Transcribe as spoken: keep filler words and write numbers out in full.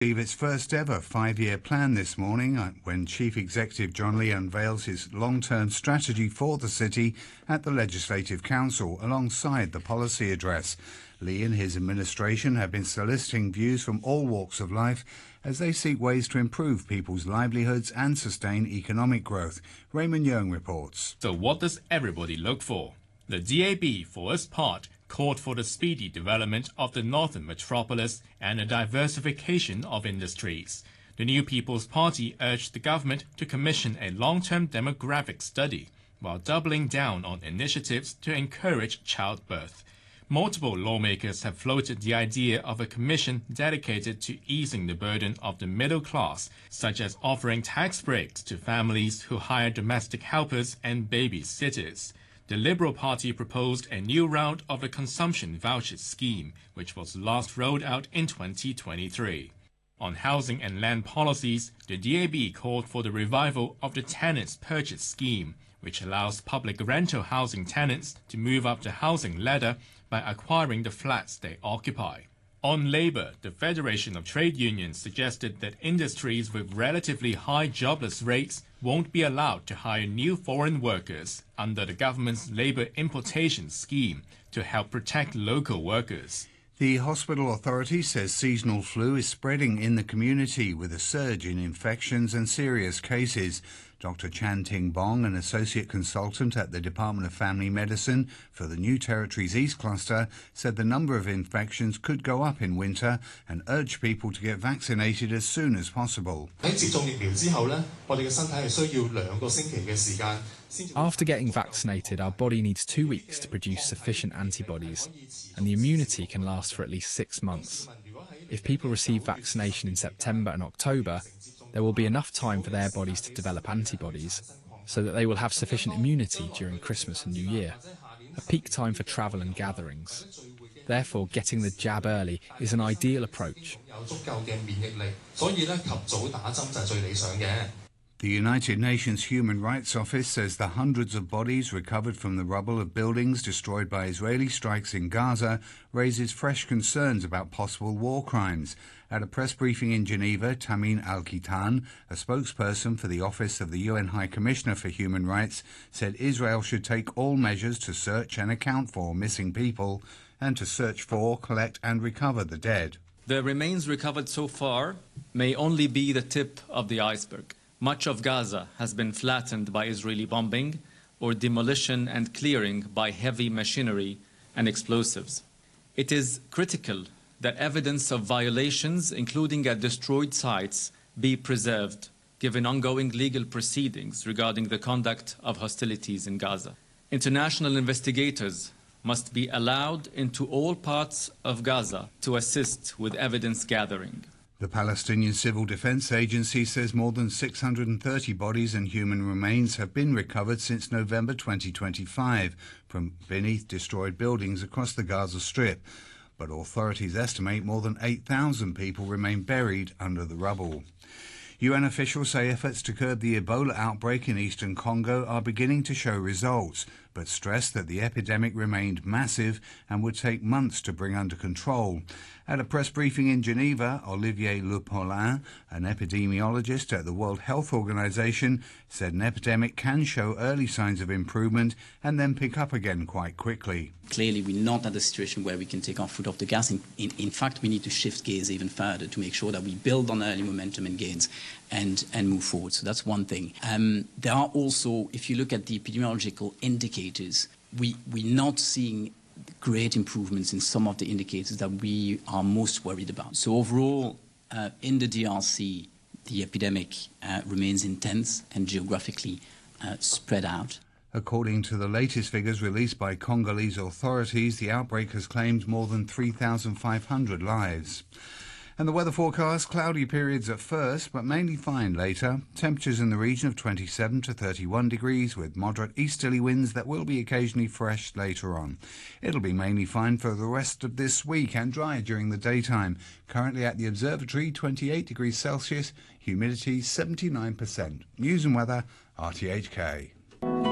Its first ever five-year plan this morning when Chief Executive John Lee unveils his long-term strategy for the city at the Legislative Council alongside the policy address. Lee and his administration have been soliciting views from all walks of life as they seek ways to improve people's livelihoods and sustain economic growth. Raymond Yeung reports. So what does everybody look for? The D A B, for its part, called for the speedy development of the northern metropolis and a diversification of industries. The New People's Party urged the government to commission a long-term demographic study while doubling down on initiatives to encourage childbirth. Multiple lawmakers have floated the idea of a commission dedicated to easing the burden of the middle class, such as offering tax breaks to families who hire domestic helpers and babysitters. The Liberal Party proposed a new round of the consumption voucher scheme, which was last rolled out in twenty twenty-three. On housing and land policies, the D A B called for the revival of the tenants' purchase scheme, which allows public rental housing tenants to move up the housing ladder by acquiring the flats they occupy. On labour, the Federation of Trade Unions suggested that industries with relatively high jobless rates won't be allowed to hire new foreign workers under the government's labour importation scheme to help protect local workers. The hospital authority says seasonal flu is spreading in the community with a surge in infections and serious cases. Doctor Chan Ting Bong, an associate consultant at the Department of Family Medicine for the New Territories East Cluster, said the number of infections could go up in winter and urged people to get vaccinated as soon as possible. After getting vaccinated, our body needs two weeks to produce sufficient antibodies, and the immunity can last for at least six months. If people receive vaccination in September and October, there will be enough time for their bodies to develop antibodies so that they will have sufficient immunity during Christmas and New Year, a peak time for travel and gatherings. Therefore, getting the jab early is an ideal approach. The United Nations Human Rights Office says the hundreds of bodies recovered from the rubble of buildings destroyed by Israeli strikes in Gaza raises fresh concerns about possible war crimes. At a press briefing in Geneva, Tamim Al-Kitan, a spokesperson for the Office of the U N High Commissioner for Human Rights, said Israel should take all measures to search and account for missing people and to search for, collect and recover the dead. The remains recovered so far may only be the tip of the iceberg. Much of Gaza has been flattened by Israeli bombing or demolition and clearing by heavy machinery and explosives. It is critical that evidence of violations, including at destroyed sites, be preserved, given ongoing legal proceedings regarding the conduct of hostilities in Gaza. International investigators must be allowed into all parts of Gaza to assist with evidence gathering. The Palestinian Civil Defense Agency says more than six hundred thirty bodies and human remains have been recovered since November twenty twenty-five from beneath destroyed buildings across the Gaza Strip. But authorities estimate more than eight thousand people remain buried under the rubble. U N officials say efforts to curb the Ebola outbreak in eastern Congo are beginning to show results, but stress that the epidemic remained massive and would take months to bring under control. At a press briefing in Geneva, Olivier Lepaulin, an epidemiologist at the World Health Organization, said an epidemic can show early signs of improvement and then pick up again quite quickly. Clearly, we're not at a situation where we can take our foot off the gas. In, in, in fact, we need to shift gears even further to make sure that we build on early momentum and gains and, and move forward. So that's one thing. Um, there are also, if you look at the epidemiological indicators, we, we're not seeing great improvements in some of the indicators that we are most worried about. So overall, uh, in the D R C, the epidemic uh, remains intense and geographically uh, spread out. According to the latest figures released by Congolese authorities, the outbreak has claimed more than three thousand five hundred lives. And the weather forecast, cloudy periods at first, but mainly fine later. Temperatures in the region of twenty-seven to thirty-one degrees with moderate easterly winds that will be occasionally fresh later on. It'll be mainly fine for the rest of this week and dry during the daytime. Currently at the observatory, twenty-eight degrees Celsius, humidity seventy-nine percent. News and weather, R T H K.